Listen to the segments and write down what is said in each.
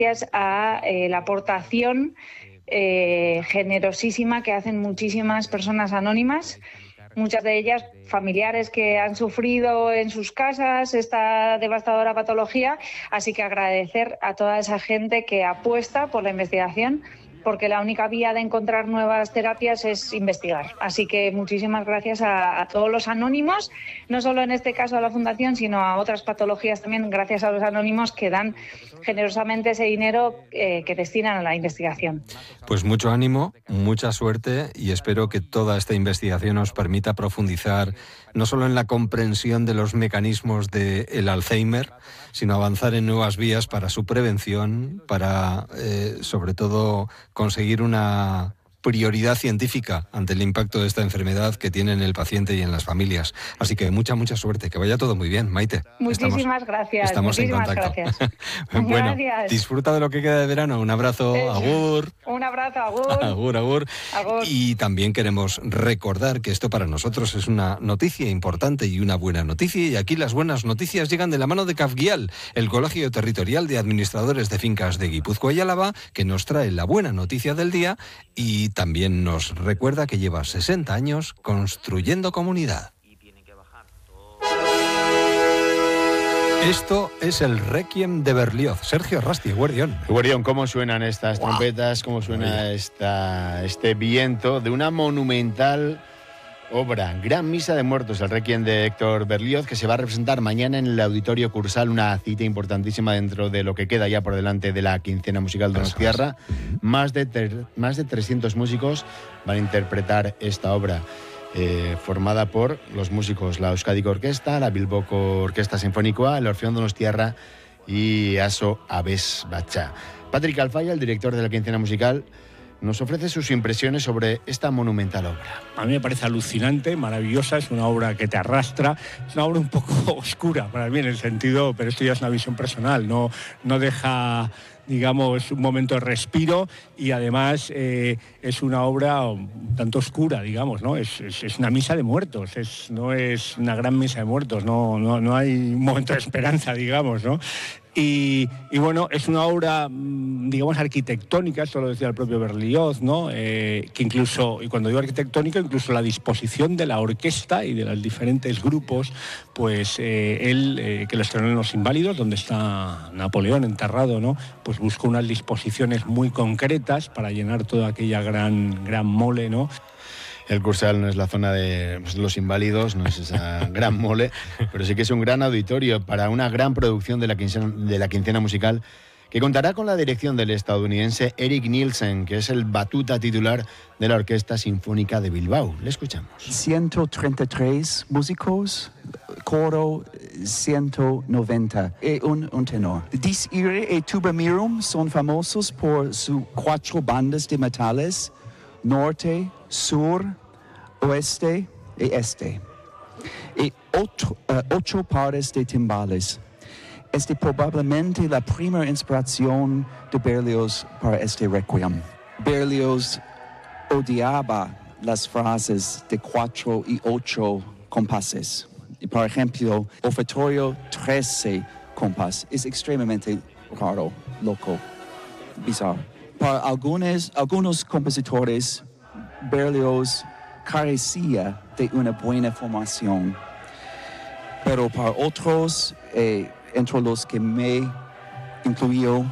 gracias a la aportación generosísima que hacen muchísimas personas anónimas, muchas de ellas familiares que han sufrido en sus casas esta devastadora patología. Así que agradecer a toda esa gente que apuesta por la investigación, porque la única vía de encontrar nuevas terapias es investigar. Así que muchísimas gracias a todos los anónimos, no solo en este caso a la Fundación, sino a otras patologías también, gracias a los anónimos que dan generosamente ese dinero que destinan a la investigación. Pues mucho ánimo, mucha suerte, y espero que toda esta investigación nos permita profundizar no solo en la comprensión de los mecanismos del Alzheimer, sino avanzar en nuevas vías para su prevención, para sobre todo conseguir una prioridad científica ante el impacto de esta enfermedad que tiene en el paciente y en las familias. Así que mucha suerte, que vaya todo muy bien, Maite. Muchísimas gracias. Estamos muchísimas en contacto. Gracias. Bueno, gracias. Disfruta de lo que queda de verano. Un abrazo, agur. Un abrazo, agur. Agur, agur. Y también queremos recordar que esto para nosotros es una noticia importante y una buena noticia, y aquí las buenas noticias llegan de la mano de CAFGIAL, el Colegio Territorial de Administradores de Fincas de Guipúzcoa y Álava, que nos trae la buena noticia del día y también nos recuerda que lleva 60 años construyendo comunidad. Esto es el Requiem de Berlioz. Sergio Rasti, Guardión. Guardión, ¿cómo suenan estas trompetas? ¿Cómo suena este viento de una monumental obra? Gran Misa de Muertos, el Requiem de Héctor Berlioz, que se va a representar mañana en el Auditorio Cursal, una cita importantísima dentro de lo que queda ya por delante de la quincena musical Donostiarra. Más de 300 músicos van a interpretar esta obra, formada por los músicos la Euskadiko Orquesta, la Bilboko Orquesta Sinfonikoa, el Orfeón Donostiarra y Aso Abes Bacha. Patrick Alfaya, el director de la quincena musical, nos ofrece sus impresiones sobre esta monumental obra. A mí me parece alucinante, maravillosa, es una obra que te arrastra, es una obra un poco oscura para mí en el sentido, pero esto ya es una visión personal, no deja, digamos, un momento de respiro, y además es una obra un tanto oscura, digamos, ¿no? Es una misa de muertos, no es una gran misa de muertos, no hay un momento de esperanza, digamos, ¿no? Y bueno, es una obra, digamos, arquitectónica, esto lo decía el propio Berlioz, ¿no? Que incluso, y cuando digo arquitectónica, incluso la disposición de la orquesta y de los diferentes grupos, pues él, que lo estrenó en Los Inválidos, donde está Napoleón enterrado, ¿no? Pues buscó unas disposiciones muy concretas para llenar toda aquella gran mole, ¿no? El Cursal no es la zona de Los Inválidos, no es esa gran mole, pero sí que es un gran auditorio para una gran producción de la quincena musical, que contará con la dirección del estadounidense Eric Nielsen, que es el batuta titular de la Orquesta Sinfónica de Bilbao. Le escuchamos. 133 músicos, coro 190 y un tenor. Disire y Tuba Mirum son famosos por sus 4 bandas de metales: norte, sur, oeste y este, y 8 pares de timbales. Esta es probablemente la primera inspiración de Berlioz para este requiem. Berlioz odiaba las frases de 4 y 8 compases. Por ejemplo, offertorio 13 compás es extremadamente raro, loco, bizarro. Para algunos compositores, Berlioz carecía de una buena formación, pero para otros, entre los que me incluyó,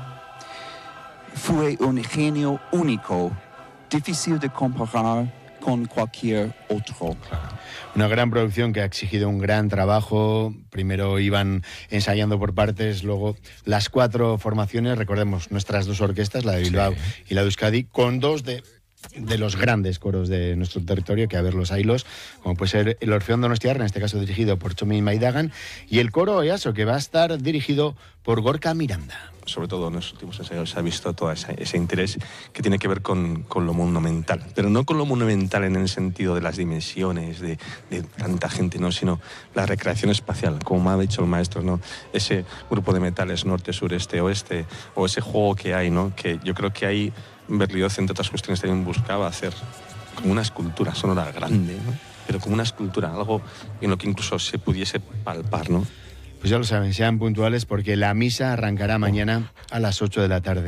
fue un genio único, difícil de comparar con cualquier otro. Una gran producción que ha exigido un gran trabajo. Primero iban ensayando por partes, luego las 4 formaciones, recordemos nuestras 2 orquestas, la de Bilbao y la de Euskadi, con 2 de los grandes coros de nuestro territorio, que a ver los ailos, como puede ser el Orfeón Donostiarra, en este caso dirigido por Txomin Maidagan, y el coro Easo, que va a estar dirigido por Gorka Miranda. Sobre todo en los últimos ensayos se ha visto todo ese interés que tiene que ver con lo monumental, pero no con lo monumental en el sentido de las dimensiones, de tanta gente, no, sino la recreación espacial, como me ha dicho el maestro, ¿no? Ese grupo de metales norte, sur, este, oeste, o ese juego que hay, ¿no? Que yo creo que hay Berlioz, entre otras cuestiones, también buscaba hacer como una escultura sonora grande, ¿no? Pero como una escultura, algo en lo que incluso se pudiese palpar, ¿no? Pues ya lo saben, sean puntuales porque la misa arrancará mañana a las 8 de la tarde.